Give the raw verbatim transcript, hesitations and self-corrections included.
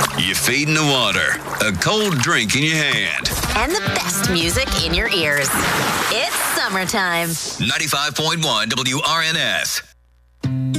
Your feet in the water, a cold drink in your hand, and the best music in your ears. It's summertime. ninety-five point one W R N S.